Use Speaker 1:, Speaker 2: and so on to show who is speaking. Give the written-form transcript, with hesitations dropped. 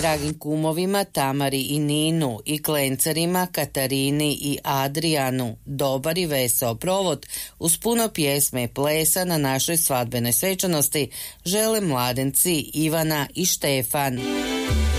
Speaker 1: Dragim kumovima Tamari i Ninu i klencarima Katarini i Adrijanu dobar i veseo provod uz puno pjesme i plesa na našoj svadbenoj svečanosti žele mladenci Ivana i Štefan.